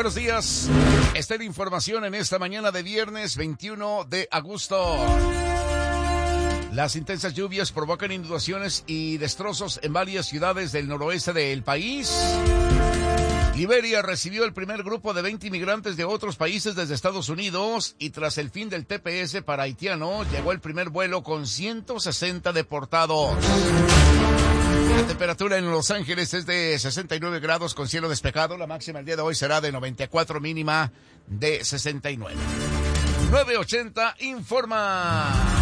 buenos días. Esta es la información en esta mañana de viernes 21 de agosto. Las intensas lluvias provocan inundaciones y destrozos en varias ciudades del noroeste del país. Liberia recibió el primer grupo de 20 inmigrantes de otros países desde Estados Unidos y tras el fin del TPS para haitianos, llegó el primer vuelo con 160 deportados. La temperatura en Los Ángeles es de 69 grados con cielo despejado. La máxima el día de hoy será de 94, mínima de 69. 980 informa.